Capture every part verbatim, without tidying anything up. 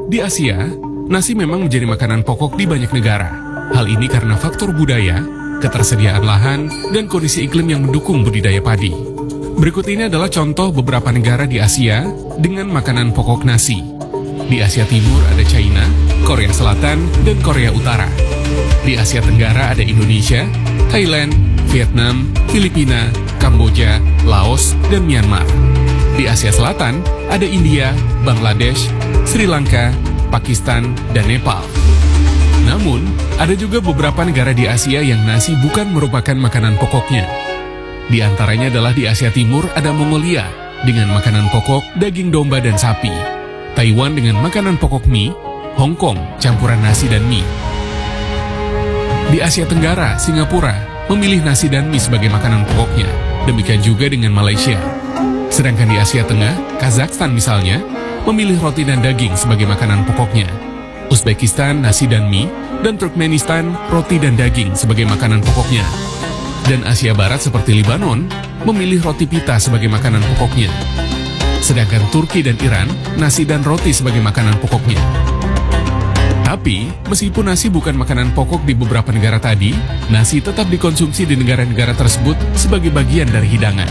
Di Asia, nasi memang menjadi makanan pokok di banyak negara. Hal ini karena faktor budaya, ketersediaan lahan, dan kondisi iklim yang mendukung budidaya padi. Berikut ini adalah contoh beberapa negara di Asia dengan makanan pokok nasi. Di Asia Timur ada China, Korea Selatan, dan Korea Utara. Di Asia Tenggara ada Indonesia, Thailand, Vietnam, Filipina, Kamboja, Laos, dan Myanmar. Di Asia Selatan ada India, Bangladesh, Sri Lanka, Pakistan, dan Nepal. Namun, ada juga beberapa negara di Asia yang nasi bukan merupakan makanan pokoknya. Di antaranya adalah di Asia Timur ada Mongolia dengan makanan pokok daging domba dan sapi, Taiwan dengan makanan pokok mie, Hong Kong campuran nasi dan mie. Di Asia Tenggara, Singapura memilih nasi dan mie sebagai makanan pokoknya. Demikian juga dengan Malaysia. Sedangkan di Asia Tengah, Kazakhstan misalnya, memilih roti dan daging sebagai makanan pokoknya. Uzbekistan nasi dan mie, dan Turkmenistan roti dan daging sebagai makanan pokoknya. Dan Asia Barat seperti Lebanon, memilih roti pita sebagai makanan pokoknya. Sedangkan Turki dan Iran, nasi dan roti sebagai makanan pokoknya. Tapi, meskipun nasi bukan makanan pokok di beberapa negara tadi, nasi tetap dikonsumsi di negara-negara tersebut sebagai bagian dari hidangan.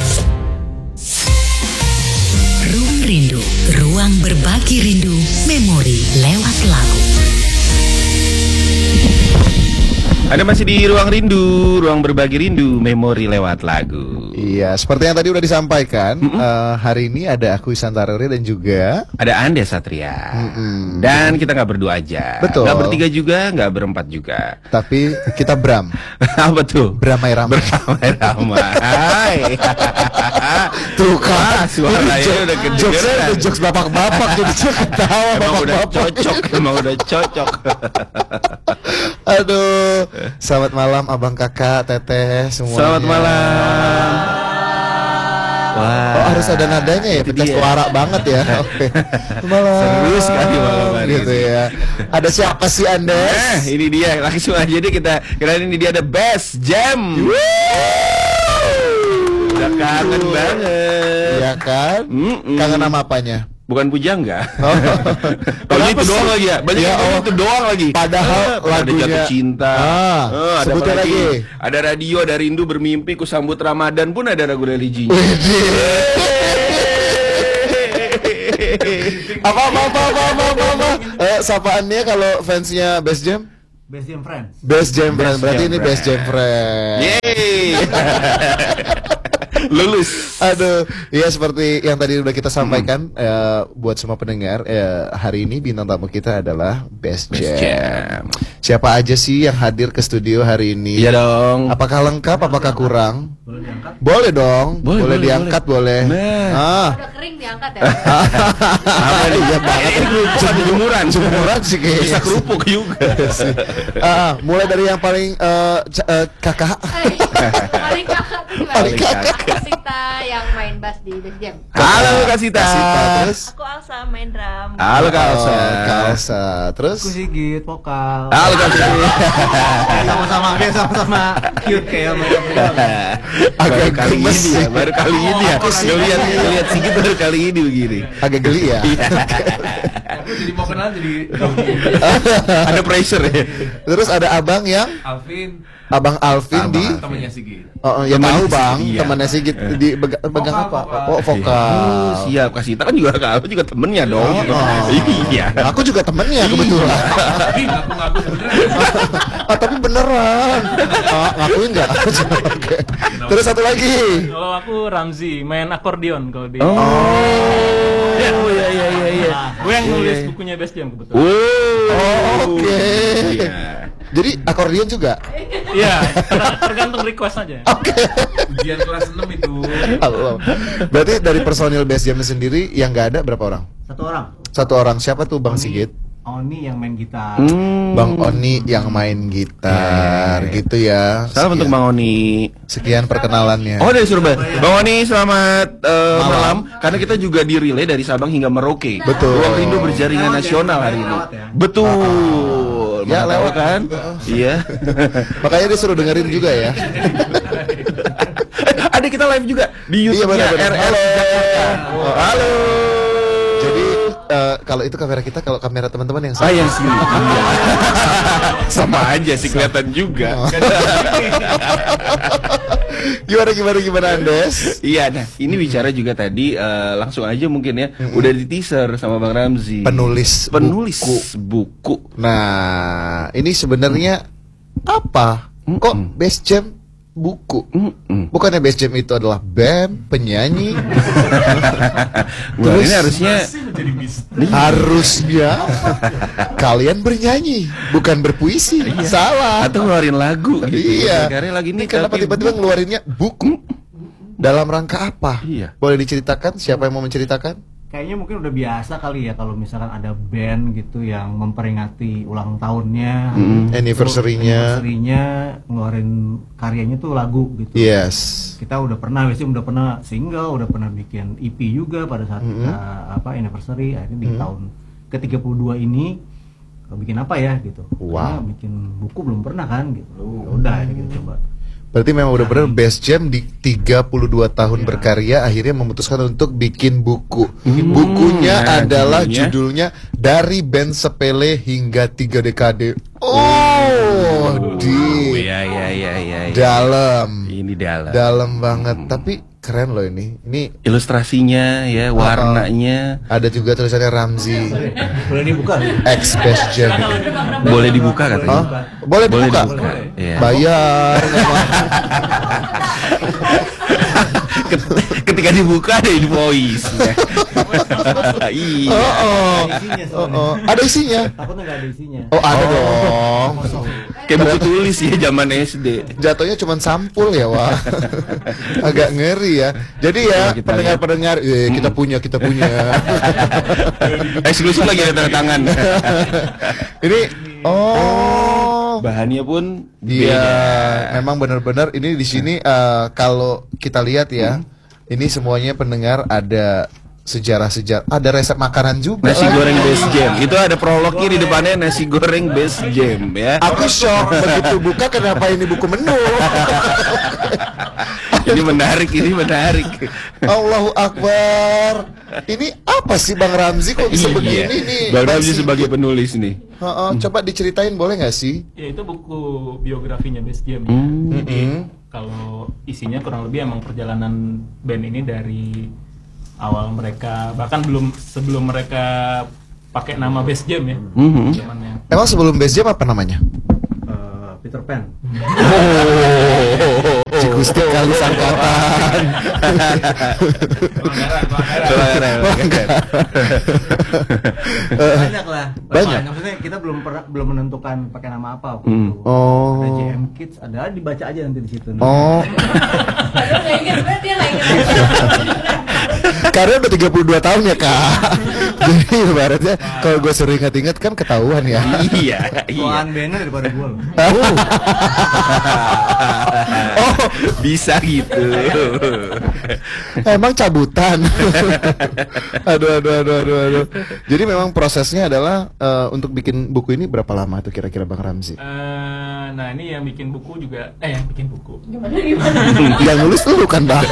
Ruang Rindu, ruang berbagi rindu, memori lewat lagu. Anda masih di Ruang Rindu, ruang berbagi rindu, memori lewat lagu. Iya, seperti yang tadi udah disampaikan, mm -mm. Uh, hari ini ada aku Ihsan Taruri dan juga ada Anda Satria. Mm -mm. Dan kita nggak berdua aja. Betul. Nggak bertiga juga, nggak berempat juga. Tapi kita Bram. Apa tuh? Beramai-ramai. Beramai-ramai. Tuh kan, suaranya udah kedengeran. Jokes, jokes bapak-bapak jadi ketawa. Emang udah cocok, emang udah cocok. Aduh, selamat malam abang kakak, teteh semuanya. Selamat malam. Wah, oh, harus ada nadanya ya, pecah suara banget ya. Oke. Malam. Seru sekali malam hari gitu ini. Ya. Ada siapa sih Anda? Nah, ini dia langsung aja deh kita. Kira ini dia ada Best Jam. Udah kangen banget. Iya kan? Mm -mm. Kangen nama apanya? Bukan Pujangga. Oh. Kalau itu doang lagi ya. Banyak ya, yang oh. itu doang lagi. Padahal ah, lagunya ada Jatuh Cinta. Ah, ah, ada sebutnya lagi. lagi. Ada Radio, ada Rindu Bermimpi, Ku Sambut Ramadan pun ada lagu religinya. apa apa apa apa apa apa. apa. Eh, sapaannya kalau fansnya Best Jam? Best Jam Friends. Best Jam Friends. Berarti ini Best Jam Friends. Yeay. Lulus. Aduh, ya seperti yang tadi udah kita sampaikan hmm. eh, buat semua pendengar, eh, hari ini bintang tamu kita adalah Best, Best Jam. Jam. Siapa aja sih yang hadir ke studio hari ini? Iya dong. Apakah lengkap? Apakah kurang? Boleh diangkat? Boleh dong. Boleh, boleh, boleh diangkat boleh. boleh. Nah. Ah. Udah kering diangkat ya. Apa nih? Iya banget. Ini kerupuk ada jemuran. Jemuran sih kayaknya. Bisa kerupuk juga. ah, mulai dari yang paling uh, uh, kakak. Paling kakak tuh gimana? Paling kakak. Kasita yang main bass di Best Jam. Halo Kasita. Kasita. Terus Aku Alsa main drum. Halo Kak Alsa. Oh, Kak Alsa. Terus Aku Sigit vokal. Halo Kak Sigit. Sama-sama, dia sama-sama cute kayak mereka berdua. Baru kali gemes ini ya, baru kali ini ya. Ngelihat ngelihat Sigit baru kali ini begini. agak geli ya. Aku jadi mau kenal jadi Ada pressure ya. Terus ada abang yang Alvin. Abang Alvin Abang di temannya Sigit. Oh, oh ya Temannya tahu bang, Sigit, iya. temannya Sigit di bega- pegang Vokal, apa? vokal. Oh vokal. Oh, siap Kasita kan juga aku juga temennya dong. Oh, oh. Iya. Aku juga temennya kebetulan. Tapi ngaku-ngaku sebenarnya. Ah, tapi beneran. Ah, ngakuin nggak? Oke. Terus satu lagi. Kalau aku Ramzi, main akordeon kalau di. Oh. Ya, oh iya iya iya iya. Gue yang nulis bukunya Best Jam kebetulan. Oh, oke. Iya. Jadi akordeon juga. Iya, ter- tergantung request aja. Oke. Ujian kelas enam itu. Allah. Berarti dari personil Best Jam sendiri yang nggak ada berapa orang? Satu orang. Satu orang. Siapa tuh Bang Sigit? Oni yang main gitar. Hmm. Bang Oni yang main gitar, Yeah. gitu ya. Salam untuk Bang Oni. Sekian perkenalannya. Oh dari Surabaya. Bang Oni selamat uh, Malam. malam. Karena kita juga di relay dari Sabang hingga Merauke. Betul. Ruang Rindu berjaringan Lewat ya, nasional hari ini. lewat ya. Betul. Ya, Mana tahu lewat. kan? Iya. Makanya dia suruh dengerin juga ya. Eh, ada kita live juga di Iya, YouTube-nya benar-benar. R R Halo. Jakarta. Halo. Jadi eh, kalau itu kamera kita, kalau kamera teman-teman yang Ah yang sini. Iya. Sama aja sih kelihatan juga. Gimana gimana gimana Andes? Iya, nah ini bicara juga tadi eh, langsung aja mungkin ya, udah di teaser sama Bang Ramzi. Penulis penulis buku. buku. Nah, ini sebenarnya apa? Kok Best Jam buku? Mm-mm. Bukannya Best Jam itu adalah band, penyanyi? Wah, Terus- ini harusnya Jadi bis. Harusnya kalian bernyanyi, bukan berpuisi. Salah. atau ngeluarin lagu gitu. Iya. Karena lagi Ini ini kenapa tapi tiba-tiba ngeluarinnya buku? Dalam rangka apa? Iya. Boleh diceritakan? Siapa yang mau menceritakan? Kayaknya mungkin udah biasa kali ya kalau misalkan ada band gitu yang memperingati ulang tahunnya, Anniversary-nya. anniversary-nya ngeluarin karyanya tuh lagu gitu. Yes. Kita udah pernah, biasanya udah pernah single, udah pernah bikin E P juga pada saat kita apa anniversary. Akhirnya di tahun ke tiga puluh dua ini eh, bikin apa ya gitu. Wow. Karena bikin buku belum pernah kan gitu. Ya udah akhirnya kita coba. Berarti memang benar-benar Best Jam di tiga puluh dua tahun berkarya akhirnya memutuskan untuk bikin buku. Bukunya Nah, adalah judulnya? judulnya Dari Band Sepele Hingga Tiga Dekade. Oh, di ya ya ya ya. ya. dalam, Ini dalam. dalam banget. Tapi keren loh ini. Ini Ilustrasinya ya, warnanya ada juga tulisannya Ramzi Boleh dibuka nih? X Best Jam. boleh dibuka katanya. Hah? Boleh Boleh dibuka? dibuka, iya. Bayar. nggak mau. Ketika dibuka ada invoice. Iya. Oh, oh. Ada isinya Oh, soalnya. oh. Ada isinya. Takutnya nggak ada isinya. Oh, ada dong. Kayak buku tulis ya zaman S D. Jatuhnya cuma sampul ya, Wah. Agak ngeri ya. Jadi ya, Coba kita pendengar-pendengar, eh, kita punya, kita punya. Eksklusif lagi ada tanda tangan. Ini oh. Bahannya pun Iya, beda. memang benar-benar ini di sini eh, kalau kita lihat ya, ini semuanya pendengar ada sejarah-sejarah, ada resep makanan juga. Nasi lagi. goreng best jam. Itu ada prolognya di depannya nasi goreng best jam ya. Aku shock begitu buka kenapa ini buku menu. Ini menarik, ini menarik. Allahu Akbar. Ini apa sih Bang Ramzi kok bisa begini nih? Bang Ramzi Masih- sebagai penulis nih. Heeh, coba diceritain boleh nggak sih? Ya itu buku biografinya Best Jam. Hmm. Jadi kalau isinya kurang lebih emang perjalanan band ini dari awal mereka, bahkan belum sebelum mereka pakai nama Best Jam ya. Mhm. Zamannya. Emang sebelum Best Jam apa namanya? Eh, Peter Pan. Si Gusti kali sangkatan. Banyak lah. Banyak. Maksudnya kita belum pernah belum menentukan pakai nama apa waktu Hmm. itu. Oh. Ada J M Kids, ada dibaca aja nanti di situ. Oh, Aduh, nggak inget banget dia nggak inget. karena udah tiga puluh dua tahun ya kak. Jadi ibaratnya kalau gue suruh ingat-ingat kan ketahuan ya. Iya, iya. Tuan bandnya daripada gue loh. Oh, bisa gitu. Emang cabutan. aduh, aduh, aduh, aduh, aduh. Jadi memang prosesnya adalah eh, untuk bikin buku ini berapa lama tuh kira-kira Bang Ramzi? Eh, nah ini yang bikin buku juga, eh yang bikin buku. Gimana gimana? Yang nulis lu kan Bang.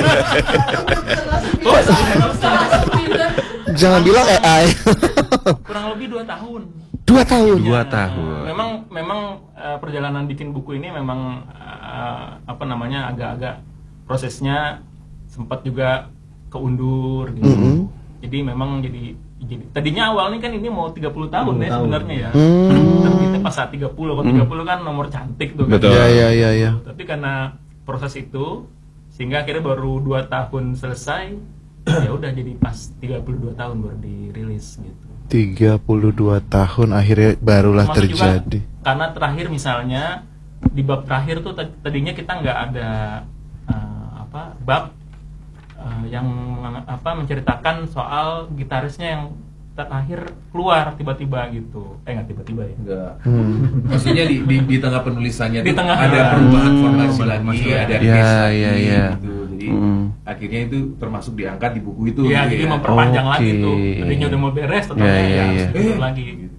Jangan bilang A I. Kurang lebih dua tahun. Dua tahun. Dua Ya, tahun. Memang memang eh, perjalanan bikin buku ini memang eh, apa namanya agak-agak prosesnya sempat juga keundur gitu. Mhm. Jadi memang jadi jadi tadinya awalnya kan ini mau tiga puluh tahun ya tahun. sebenarnya ya. Hmm. Tapi kita pas saat tiga puluh, kalau tiga puluh kan nomor cantik tuh kan. Betul. Ya, ya, ya, ya. Tapi karena proses itu sehingga akhirnya baru dua tahun selesai, ya udah jadi pas tiga puluh dua tahun baru dirilis gitu. tiga puluh dua tahun akhirnya barulah Termasuk juga terjadi. karena terakhir misalnya di bab terakhir tuh tad- tadinya kita nggak ada eh, apa bab eh, yang meng- apa menceritakan soal gitarisnya yang terakhir keluar tiba-tiba gitu. Eh nggak tiba-tiba ya. Enggak. Hmm. Maksudnya di, di, di tengah penulisannya Di tuh tengah. ada Ya. perubahan formasi Hmm. lagi, Ya, ada ya, case lagi ya, ya. gitu. Jadi Hmm. akhirnya itu termasuk diangkat di buku itu. Iya, gitu jadi ya. memperpanjang Oke. lagi tuh. Tadinya udah mau beres, tetap Ya, ya, ya, ya. ya, lagi.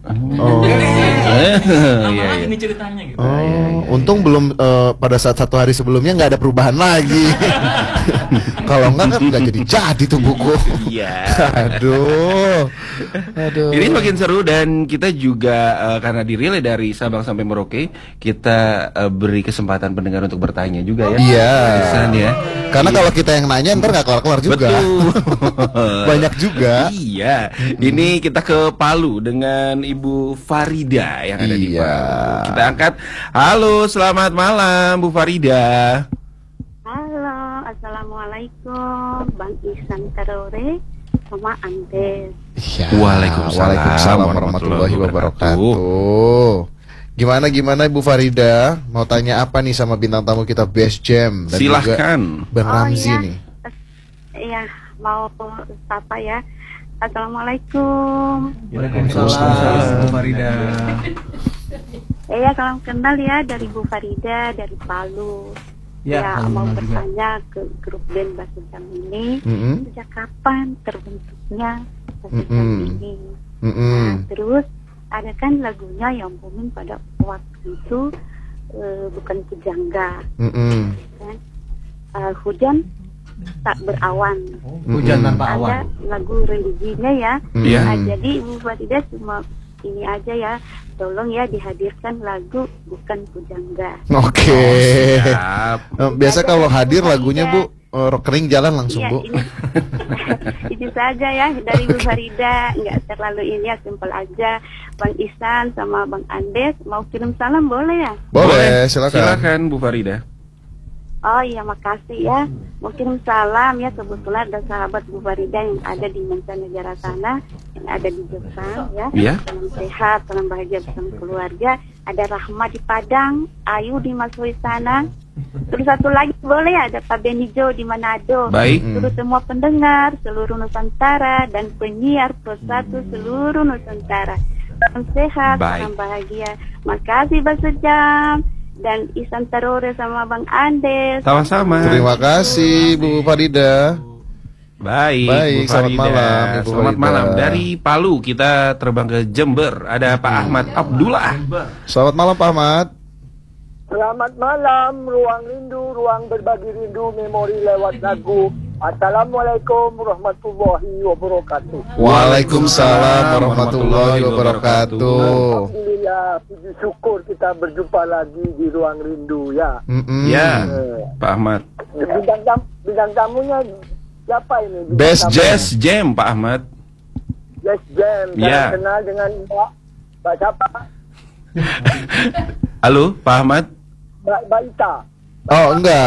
Oh. Lama Iya, lagi iya. nih ceritanya gitu. Oh, untung belum eh, pada saat satu hari sebelumnya nggak ada perubahan lagi. Kalau enggak kan nggak jadi jadi tuh buku. Iya. Aduh, aduh. Ini makin seru dan kita juga eh, karena dirilai dari Sabang sampai Merauke, kita eh, beri kesempatan pendengar untuk bertanya juga ya. Iya. Pesan ya. Karena Iya. kalau kita yang nanya ntar nggak kelar-kelar juga. Betul. Banyak juga. Iya. Ini kita ke Palu dengan Ibu Farida yang ada di Iya. Palu. Kita angkat. Halo, selamat malam Bu Farida. Halo, assalamualaikum, Bang Ihsan Tarore sama Andes. Iya. Waalaikumsalam Waalaikumsalam warahmatullahi wabarakatuh. Gimana gimana Ibu Farida? Mau tanya apa nih sama bintang tamu kita Best Jam dan Silahkan. juga Bang Ramzi iya. nih. Iya, mau sapa ya. Assalamualaikum. Waalaikumsalam, Bu Farida. Iya, salam kenal ya dari Bu Farida dari Palu. Ya, Ya, salam mau kenal juga. bertanya ke grup band Bahasa Jam ini. Mm-mm. Sejak kapan terbentuknya Bahasa Jam Mm-mm. ini? Mm-mm. Nah, terus ada kan lagunya yang booming pada waktu itu eh, bukan Pujangga, Mm-mm. kan? Eh, hujan tak berawan. Hujan tanpa Ada awan. lagu religinya ya. Iya. Nah, jadi Ibu Farida cuma ini aja ya, tolong ya dihadirkan lagu bukan Pujangga. Oke. Siap. Eh, Biasa kalau hadir lagunya Bu eh, rekening jalan langsung Iya, Bu. ini itu saja ya dari Bu Farida, nggak terlalu ini ya, simpel aja. Bang Ihsan sama Bang Andes mau kirim salam boleh ya? Boleh, silakan. Silakan Bu Farida. Oh iya, makasih ya. Mau kirim salam ya, kebetulan ada sahabat Bu Farida yang ada di mancanegara sana, yang ada di Jepang ya. Iya. Salam sehat, salam bahagia bersama keluarga. Ada Rahma di Padang, Ayu di Masui sana. Terus satu lagi boleh ya, ada Pak Benijo di Manado. Baik. Terus semua pendengar seluruh Nusantara dan penyiar persatu seluruh Nusantara. Salam sehat, Baik. salam bahagia. Makasih Bang Sejam dan Ihsan Tarore sama Bang Andes. Sama-sama. Terima kasih Bu Farida. Baik, Baik, Bu selamat Farida. malam, Ibu Selamat Farida. malam. Dari Palu kita terbang ke Jember. Ada Pak Ahmad Abdullah. Selamat malam Pak Ahmad. Selamat malam, ruang rindu, ruang berbagi rindu, memori lewat lagu. Assalamualaikum warahmatullahi wabarakatuh. Waalaikumsalam warahmatullahi wabarakatuh. Alhamdulillah, puji syukur kita berjumpa lagi di ruang rindu ya. Mm-mm. Ya, Eh, Pak Ahmad. bintang, tam, bintang tamunya siapa ini? Bintang Best tamu- Jam. Jazz Jam Pak Ahmad. Yes Jam. Ya. Saya kenal dengan Mbak, Mbak siapa? Halo, Pak Ahmad. Mbak, Mbak Ita. Oh enggak.